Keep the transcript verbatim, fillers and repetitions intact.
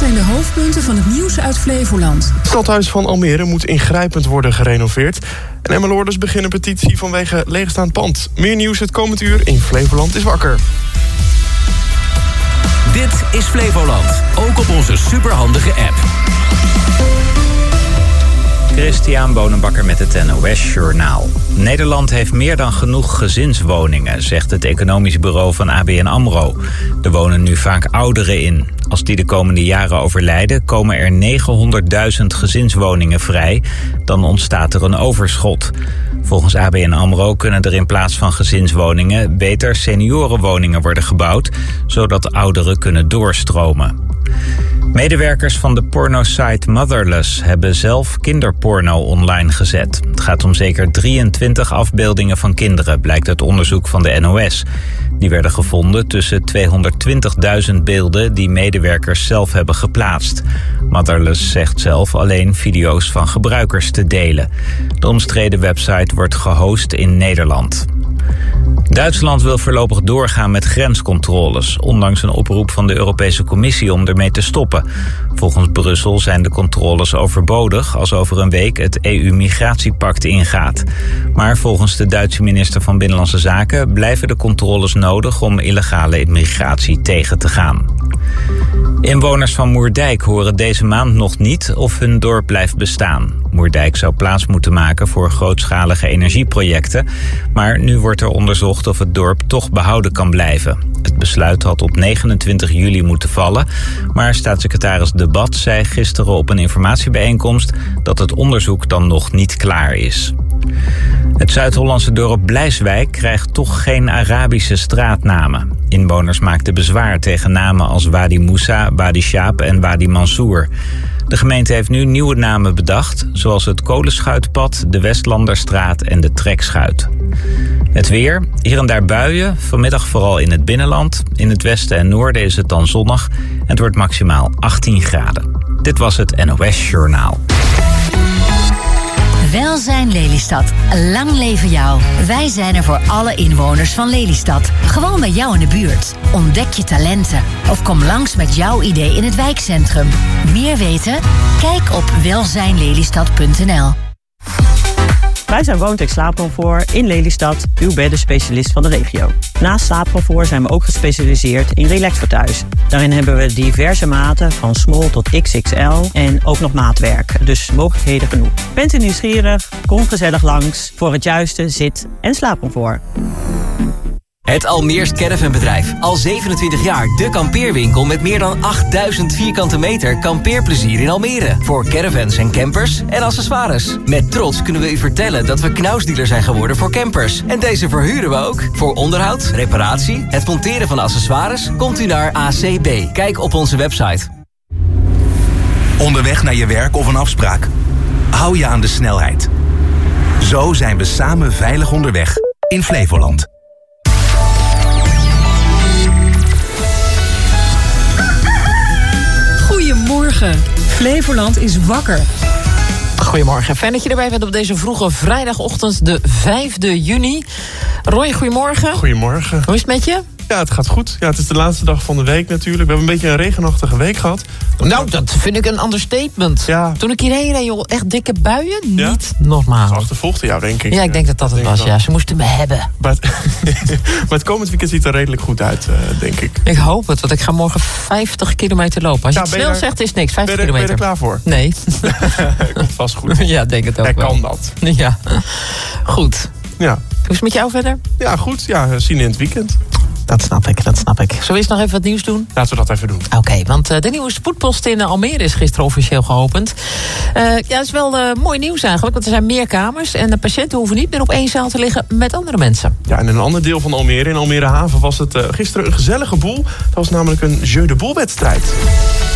zijn de hoofdpunten van het nieuws uit Flevoland. Het stadhuis van Almere moet ingrijpend worden gerenoveerd. En Emmeloorders beginnen een petitie vanwege leegstaand pand. Meer nieuws het komend uur in Flevoland is wakker. Dit is Flevoland, ook op onze superhandige app. Christian Bonenbakker met het N O S Journaal. Nederland heeft meer dan genoeg gezinswoningen, zegt het economisch bureau van A B N AMRO. Er wonen nu vaak ouderen in. Als die de komende jaren overlijden, komen er negenhonderdduizend gezinswoningen vrij. Dan ontstaat er een overschot. Volgens A B N AMRO kunnen er in plaats van gezinswoningen beter seniorenwoningen worden gebouwd, zodat ouderen kunnen doorstromen. Medewerkers van de pornosite Motherless hebben zelf kinderporno online gezet. Het gaat om zeker drieëntwintig afbeeldingen van kinderen, blijkt uit onderzoek van de N O S. Die werden gevonden tussen tweehonderdtwintigduizend beelden die medewerkers zelf hebben geplaatst. Motherless zegt zelf alleen video's van gebruikers te delen. De omstreden website wordt gehost in Nederland. Duitsland wil voorlopig doorgaan met grenscontroles, ondanks een oproep van de Europese Commissie om ermee te stoppen. Volgens Brussel zijn de controles overbodig als over een week het E U-migratiepact ingaat. Maar volgens de Duitse minister van Binnenlandse Zaken blijven de controles nodig om illegale immigratie tegen te gaan. Inwoners van Moerdijk horen deze maand nog niet of hun dorp blijft bestaan. Moerdijk zou plaats moeten maken voor grootschalige energieprojecten, maar nu wordt er onderzocht of het dorp toch behouden kan blijven. Het besluit had op negenentwintig juli moeten vallen, maar staatssecretaris De Bad zei gisteren op een informatiebijeenkomst dat het onderzoek dan nog niet klaar is. Het Zuid-Hollandse dorp Blijswijk krijgt toch geen Arabische straatnamen. Inwoners maakten bezwaar tegen namen als Wadi Moussa, Wadi Shaab en Wadi Mansour. De gemeente heeft nu nieuwe namen bedacht, zoals het Kolenschuitpad, de Westlanderstraat en de Trekschuit. Het weer, hier en daar buien, vanmiddag vooral in het binnenland. In het westen en noorden is het dan zonnig en het wordt maximaal achttien graden. Dit was het N O S Journaal. Welzijn Lelystad. Lang leven jou. Wij zijn er voor alle inwoners van Lelystad. Gewoon bij jou in de buurt. Ontdek je talenten. Of kom langs met jouw idee in het wijkcentrum. Meer weten? Kijk op welzijnlelystad punt n l. Wij zijn Woontex Slaapcomfort in Lelystad, uw beddenspecialist van de regio. Naast slaapcomfort zijn we ook gespecialiseerd in relax voor thuis. Daarin hebben we diverse maten van small tot X X L en ook nog maatwerk. Dus mogelijkheden genoeg. Bent u nieuwsgierig? Kom gezellig langs voor het juiste zit- en slaapcomfort. Het Almeers Caravanbedrijf. Al zevenentwintig jaar de kampeerwinkel met meer dan achtduizend vierkante meter kampeerplezier in Almere. Voor caravans en campers en accessoires. Met trots kunnen we u vertellen dat we knausdealer zijn geworden voor campers. En deze verhuren we ook. Voor onderhoud, reparatie, het monteren van accessoires komt u naar A C B. Kijk op onze website. Onderweg naar je werk of een afspraak? Hou je aan de snelheid. Zo zijn we samen veilig onderweg in Flevoland. Goedemorgen. Flevoland is wakker. Goedemorgen. Fijn dat je erbij bent op deze vroege vrijdagochtend, de vijfde juni. Roy, goedemorgen. Goedemorgen. Hoe is het met je? Ja, het gaat goed. Ja, het is de laatste dag van de week natuurlijk. We hebben een beetje een regenachtige week gehad. Nou, dat vind ik een understatement. Ja. Toen ik hierheen reed, joh, echt dikke buien. Ja? Niet normaal. Ze achtervolgden jou, denk ik. Ja, ik denk dat dat het denk was. dat. Ja, ze moesten me hebben. Maar het, maar het komend weekend ziet er redelijk goed uit, uh, denk ik. Ik hoop het, want ik ga morgen vijftig kilometer lopen. Als je Ja, het ben je snel daar- zegt, is niks. vijftig Ben je, er- ben je kilometer. er klaar voor? Nee. Komt vast goed. Ja, denk het ook Hij wel. kan dat. Ja. Goed. Ja. Hoe is het met jou verder? Ja, goed. Ja, zien in het weekend. Dat snap ik, dat snap ik. Zullen we eens nog even wat nieuws doen? Laten we dat even doen. Oké, okay, want uh, de nieuwe spoedpost in uh, Almere is gisteren officieel geopend. Uh, ja, dat is wel uh, mooi nieuws eigenlijk, want er zijn meer kamers en de patiënten hoeven niet meer op één zaal te liggen met andere mensen. Ja, en in een ander deel van Almere, in Almere Haven, was het uh, gisteren een gezellige boel. Dat was namelijk een jeu de boel wedstrijd.